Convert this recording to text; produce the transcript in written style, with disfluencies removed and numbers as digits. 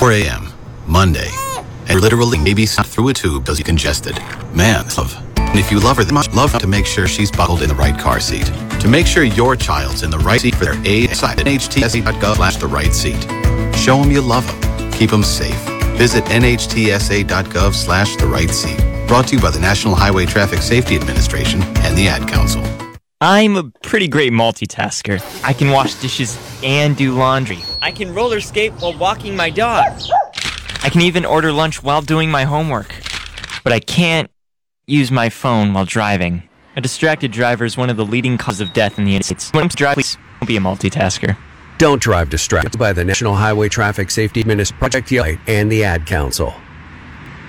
4 a.m. Monday. And literally maybe sat through a tube because you're congested. Man, love. And if you love her, then much love to make sure she's buckled in the right car seat. To make sure your child's in the right seat for their age, site at nhtsa.gov/the right seat. Show them you love them. Keep them safe. Visit nhtsa.gov/the right seat. Brought to you by the National Highway Traffic Safety Administration and the Ad Council. I'm a pretty great multitasker. I can wash dishes and do laundry. I can roller skate while walking my dog. I can even order lunch while doing my homework. But I can't use my phone while driving. A distracted driver is one of the leading causes of death in the United States. When driving, please don't be a multitasker. Don't drive distracted by the National Highway Traffic Safety Administration, Project Light, and the Ad Council.